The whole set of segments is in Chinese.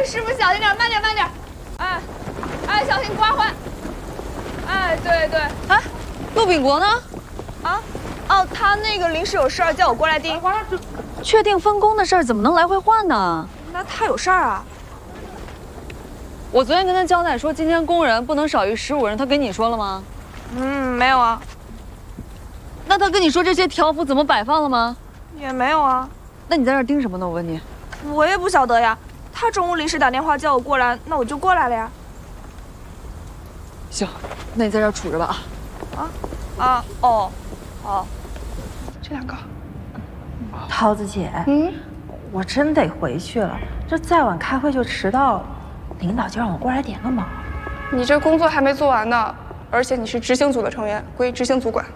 师傅小心点，慢点，慢点。哎，哎，小心刮坏。哎，对对。 哎，陆秉国呢？ 啊？哦，他那个临时有事儿，叫我过来盯。 确定分工的事儿怎么能来回换呢？ 那他有事儿啊？ 我昨天跟他交代说，今天工人不能少于15人，他跟你说了吗？ 没有啊。 那他跟你说这些条幅怎么摆放了吗？ 也没有啊。 那你在这儿盯什么呢？我问你。 我也不晓得呀。他中午临时打电话叫我过来，那我就过来了呀。 行，那你在这儿杵着吧啊。 哦，好。这两个。 桃子姐，我真得回去了，这再晚开会就迟到了。领导就让我过来点个忙。 你这工作还没做完呢，而且你是执行组的成员，归执行组管。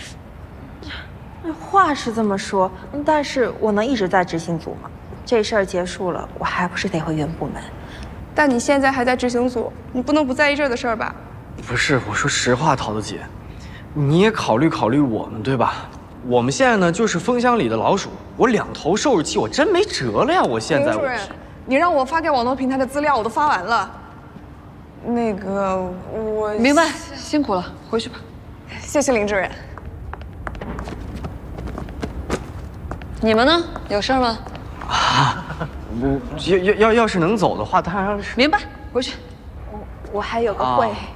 话是这么说，但是我能一直在执行组吗？这事儿结束了，我还不是得回原部门？ 但你现在还在执行组，你不能不在意这儿的事儿吧？ 不是，我说实话，桃子姐，你也考虑考虑我们，对吧？我们现在呢就是蜂箱里的老鼠，我2头受着气，我真没辙了呀！我现在。 林主任，你让我发给网络平台的资料我都发完了。那个我明白，辛苦了，回去吧。 谢谢林主任。 你们呢？有事吗？ 要是能走的话，当然是。 明白，回去。 我还有个会。